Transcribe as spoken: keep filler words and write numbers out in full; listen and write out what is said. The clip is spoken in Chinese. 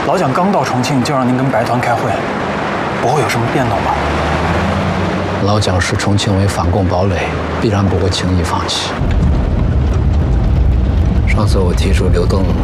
老蒋刚到重庆就让您跟白团开会，不会有什么变动吧？ 老蒋视重庆为反共堡垒，必然不会轻易放弃。上次我提出刘登